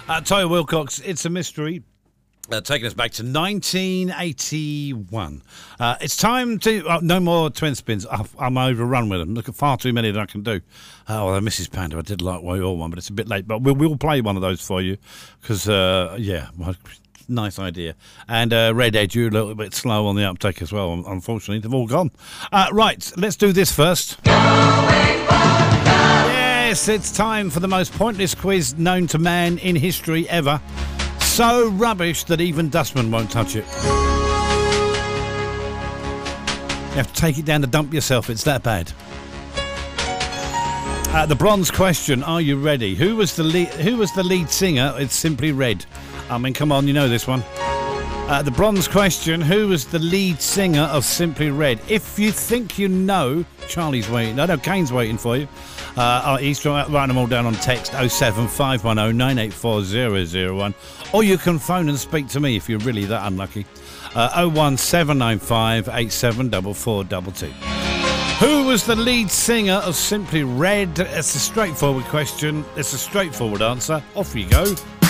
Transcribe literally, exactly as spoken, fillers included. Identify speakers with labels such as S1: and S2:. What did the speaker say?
S1: Uh, Toya Wilcox, It's a Mystery. Uh, taking us back to nineteen eighty-one. Uh, it's time to... Oh, no more twin spins. I've, I'm overrun with them. Look at far too many that I can do. Oh, well, Missus Panda, I did like your one, but it's a bit late. But we'll, we'll play one of those for you because, uh, yeah, well, nice idea. And uh, Red Edge, you're a little bit slow on the uptake as well. Unfortunately, they've all gone. Uh, right, let's do this first. Yes, it's time for the most pointless quiz known to man in history ever. So rubbish that even Dustman won't touch it. You have to take it down to dump yourself. It's that bad. Uh, the bronze question. Are you ready? Who was the lead? Who was the lead singer? It's Simply Red. I mean, come on, you know this one. Uh, the bronze question. Who was the lead singer of Simply Red? If you think you know, Charlie's waiting. No, no, Kane's waiting for you. Uh, he's writing them all down on text oh seven five one oh nine eight four oh oh one, or you can phone and speak to me if you're really that unlucky. Uh, oh one seven nine five eight seven four four two two. Who was the lead singer of Simply Red? It's a straightforward question. It's a straightforward answer. Off you go.